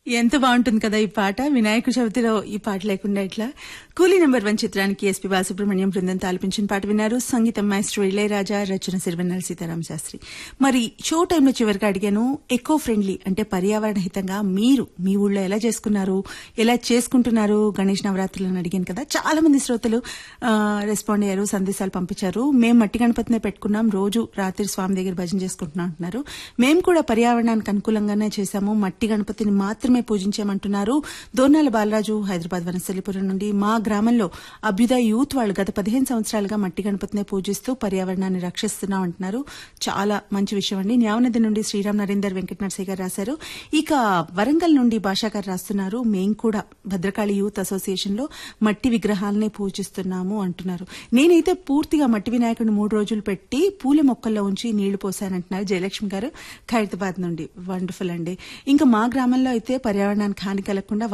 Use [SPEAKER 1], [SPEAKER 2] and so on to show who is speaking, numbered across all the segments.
[SPEAKER 1] ఎంత బాగుంటుంది కదా ఈ పాట. వినాయక చవితిలో ఈ పాట లేకుండా ఇట్లా. కూలీ నెంబర్ 1 చిత్రానికి ఎస్పీ బాలసుబ్రహ్మణ్యం బృందం ఆలపించిన పాట విన్నారు. సంగీతం మాస్టర్ ఇళయరాజా, రచన సిరివెన్నెల సీతారామ శాస్త్రి. మరి షో టైంలో చివరికి అడిగాను, ఎకో ఫ్రెండ్లీ అంటే పర్యావరణ హితంగా మీరు మీ ఊళ్ళో ఎలా చేసుకున్నారు, ఎలా చేసుకుంటున్నారు గణేష్ నవరాత్రులను అడిగాను కదా. చాలా మంది శ్రోతలు రెస్పాండ్ అయ్యారు, సందేశాలు పంపించారు. మేము మట్టి గణపతినే పెట్టుకున్నాం, రోజు రాత్రి స్వామి దగ్గర భజన చేసుకుంటున్నాం అంటున్నారు. మేము కూడా పర్యావరణానికి అనుకూలంగానే చేశాము, మట్టి గణపతిని మాత్రమే పూజించామంటున్నారు. దోర్నాల బాలరాజు హైదరాబాద్ వనస్థలిపురం నుండి. మా గ్రామంలో అభ్యుదయ యూత్ వాళ్ళు గత 15 సంవత్సరాలుగా మట్టి గణపతినే పూజిస్తూ పర్యావరణాన్ని రక్షిస్తున్నాం అంటున్నారు. చాలా మంచి విషయం అండి. న్యావనది నుండి శ్రీరామ్ నరేందర్ వెంకట నరసయ్య గారు రాశారు. ఇక వరంగల్ నుండి భాషా గారు రాస్తున్నారు, మేం కూడా భద్రకాళి యూత్ అసోసియేషన్ లో మట్టి విగ్రహాలనే పూజిస్తున్నాము అంటున్నారు. నేనైతే పూర్తిగా మట్టి వినాయకుడిని 3 రోజులు పెట్టి పూల మొక్కల్లో ఉంచి నీళ్లు పోసానంటున్నారు జయలక్ష్మి గారు ఖైరతాబాద్ నుండి. వండర్ఫుల్ అండి. ఇంకా మా గ్రామంలో అయితే పర్యావరణానికి హాని కలగకుండా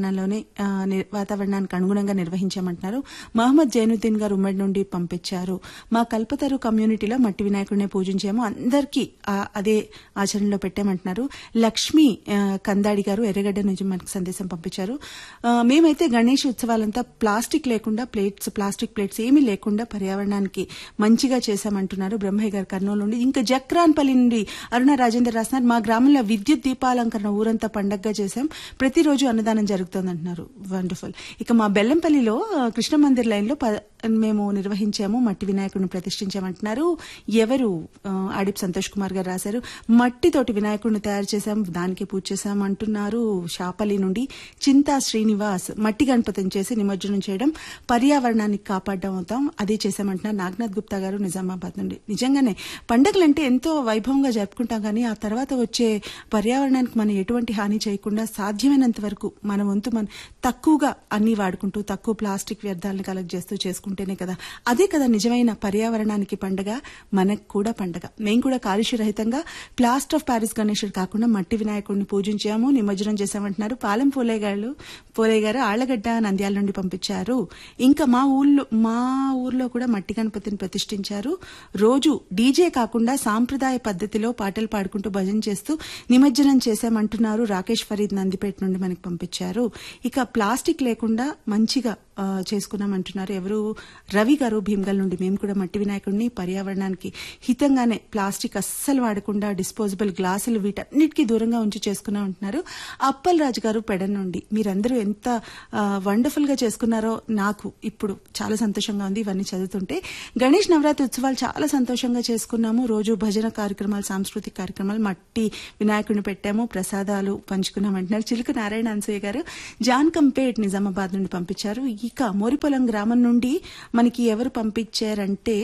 [SPEAKER 1] వాతావరణానికి అనుగుణంగా నిర్వహించామంటున్నారు. మహమ్మద్ జైనుద్దీన్ గారు ఉమ్మడి నుండి పంపించారు. మా కల్పతరు కమ్యూనిటీలో మట్టి వినాయకుడిని పూజించాము, అందరికీ అదే ఆచరణలో పెట్టామంటున్నారు. లక్ష్మి కందాడి గారు ఎర్రగడ్డ నుంచి మనకు సందేశం పంపించారు. మేమైతే గణేష్ ఉత్సవాలంతా ప్లాస్టిక్ లేకుండా ప్లాస్టిక్ ప్లేట్స్ ఏమీ లేకుండా పర్యావరణానికి మంచిగా చేశామంటున్నారు బ్రహ్మయ్య గారు కర్నూలు నుండి. ఇంకా జక్రాన్పల్లి నుండి అరుణ రాజేందర్ రాస్తున్నారు, మా గ్రామంలో విద్యుత్ దీపాలంకరణ ఊరంతా పండగగా చేశాం, ప్రతిరోజు అన్నదానం జరుగుతోందంటున్నారు. వండర్ఫుల్. ఇక మా బెల్లంపల్లిలో కృష్ణ మందిర్ లైన్ లో మేము నిర్వహించాము, మట్టి వినాయకుడిని ప్రతిష్ఠించామంటున్నారు. ఎవరు ఆడిప్ సంతోష్ కుమార్ గారు రాశారు. మట్టితోటి వినాయకుడిని తయారు చేశాం, దానికి పూజ చేశాం అంటున్నారు. షాపల్లి నుండి చింతా శ్రీనివాస్ మట్టి గణపతిని చేసి నిమజ్జనం చేయడం పర్యావరణాన్ని కాపాడడం అవుతాం, అదే చేశామంటున్నారు. నాగనాథ్ గుప్తా గారు నిజామాబాద్ నుండి. నిజంగానే పండగలంటే ఎంతో వైభవంగా జరుపుకుంటాం, కానీ ఆ తర్వాత వచ్చే పర్యావరణానికి మనం ఎటువంటి హాని చేయకుండా సాధ్యమైనంత వరకు మన వంతు మనం తక్కువగా అన్ని వాడుకుంటూ తక్కువ ప్లాస్టిక్ వ్యర్థాలను కలెక్ట్ చేస్తూ చేసుకుంటేనే కదా, అదే కదా నిజమైన పర్యావరణానికి పండగ, మనకు కూడా పండగ. మేము కూడా కాలుష్య రహితంగా ప్లాస్టర్ ఆఫ్ ప్యారిస్ గణేశుడు కాకుండా మట్టి వినాయకుడిని పూజించాము, నిమజ్జనం చేశామంటున్నారు. పాలెం పోలే గారు ఆళ్లగడ్డ నంద్యాల నుండి పంపించారు. ఇంకా మా ఊర్లో కూడా మట్టి గణపతిని ప్రతిష్ఠించారు. రోజు డీజే కాకుండా సాంప్రదాయ పద్ధతిలో పాటలు పాడుకుంటూ భజన చేస్తూ నిమజ్జనం చేశామంటున్నారు. రాకేష్ ఫరీద్ నందిపేట నుండి మనకి పంపించారు. ఇక ప్లాస్టిక్ లేకుండా మంచిగా చేసుకున్నామంటున్నారు. ఎవరు రవి గారు భీమ్గల్ నుండి. మేము కూడా మట్టి వినాయకుడిని పర్యావరణానికి హితంగానే ప్లాస్టిక్ అస్సలు వాడకుండా డిస్పోజబుల్ గ్లాసులు వీటన్నిటికీ దూరంగా ఉంచి చేసుకున్నామంటున్నారు. అప్పల్ రాజు గారు పెడన్ నుండి. మీరందరూ ఎంత వండర్ఫుల్ గా చేసుకున్నారో నాకు ఇప్పుడు చాలా సంతోషంగా ఉంది ఇవన్నీ చదువుతుంటే. గణేష్ నవరాత్రి ఉత్సవాలు చాలా సంతోషంగా చేసుకున్నాము. రోజు భజన కార్యక్రమాలు, సాంస్కృతిక కార్యక్రమాలు, మట్టి వినాయకుడిని పెట్టాము, ప్రసాదాలు పంచుకున్నామంటున్నారు. చిలుక నారాయణ అన్సయ్య గారు జాన్ కంపేట్ నిజామాబాద్ నుండి పంపించారు. ఇక మోరిపొలం గ్రామం నుండి మనకి ఎవరు పంపించారు?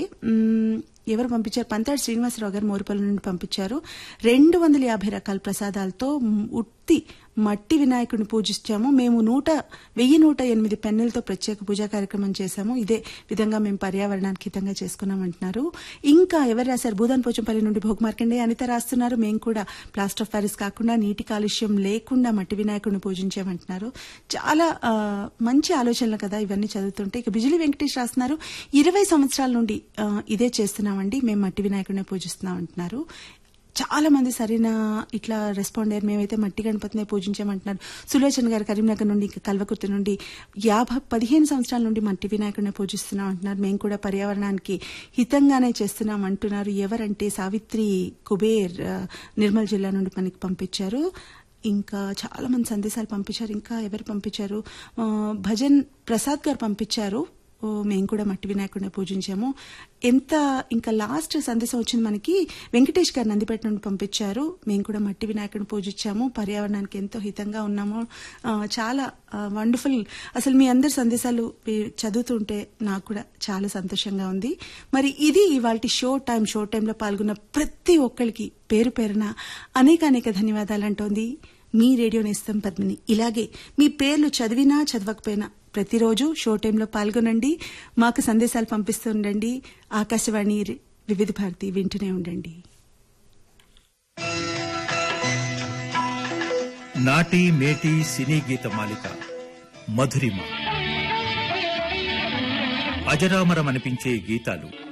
[SPEAKER 1] పంతాడు శ్రీనివాసరావు గారు మోరిపొలం నుండి పంపించారు. 250 రకాల ప్రసాదాలతో ఉత్తి మట్టి వినాయకుడిని పూజించాము. మేము 1108 పెన్నులతో ప్రత్యేక పూజా కార్యక్రమం చేశాము. ఇదే విధంగా మేము పర్యావరణానికి హితంగా చేసుకున్నామంటున్నారు. ఇంకా ఎవరు రాశారు? భూదాన్ పోచంపల్లి నుండి భోగమార్కండే అనిత రాస్తున్నారు. మేము కూడా ప్లాస్టర్ ఆఫ్ ప్యారిస్ కాకుండా నీటి కాలుష్యం లేకుండా మట్టి వినాయకుడిని పూజించామంటున్నారు. చాలా మంచి ఆలోచనలు కదా ఇవన్నీ చదువుతుంటే. ఇక బిజిలి వెంకటేష్ రాస్తున్నారు, 20 సంవత్సరాల నుండి ఇదే చేస్తున్నామండి, మేము మట్టి వినాయకుడిని పూజిస్తున్నాం అంటున్నారు. చాలా మంది సరైన ఇట్లా రెస్పాండ్ అయ్యారు. మేమైతే మట్టి గణపతినే పూజించామంటున్నారు. సులోచన గారు కరీంనగర్ నుండి, కల్వకుర్తి నుండి 15 సంవత్సరాల నుండి మట్టి వినాయకుడిని పూజిస్తున్నాం అంటున్నారు. మేము కూడా పర్యావరణానికి హితంగానే చేస్తున్నాం అంటున్నారు. ఎవరంటే సావిత్రి కుబేర్ నిర్మల్ జిల్లా నుండి మనకి పంపించారు. ఇంకా చాలా మంది సందేశాలు పంపించారు. ఇంకా ఎవరు పంపించారు? భజన్ ప్రసాద్ గారు పంపించారు, మేము కూడా మట్టి వినాయకుడిని పూజించాము. ఇంకా లాస్ట్ సందేశం వచ్చింది మనకి, వెంకటేష్ గారు నందిపేట నుండి పంపించారు. మేము కూడా మట్టి వినాయకుడిని పూజించాము, పర్యావరణానికి ఎంతో హితంగా ఉన్నాము. చాలా వండర్ఫుల్. అసలు మీ అందరి సందేశాలు చదువుతుంటే నాకు కూడా చాలా సంతోషంగా ఉంది. మరి ఇది ఇవాల్టి షో టైంలో పాల్గొన్న ప్రతి ఒక్కరికి పేరు పేరున అనేక ధన్యవాదాలు అంటోంది మీ రేడియో నేస్తం పద్మిని. ఇలాగే మీ పేర్లు చదివినా చదవకపోయినా ప్రతిరోజు షో టైంలో పాల్గొనండి, మాకు సందేశాలు పంపిస్తూ ఉండండి. ఆకాశవాణి వివిధ భారతి వింటూనే ఉండండి.
[SPEAKER 2] నాటి మేటి సినీ గీత మాలిక మధురిమ. అజరామరమనిపించే గీతాలు